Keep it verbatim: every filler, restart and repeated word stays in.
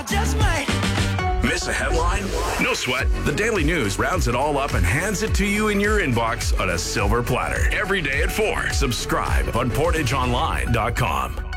just might. Miss a headline? No sweat. The Daily News rounds it all up and hands it to you in your inbox on a silver platter. Every day at four. Subscribe on portage online dot com.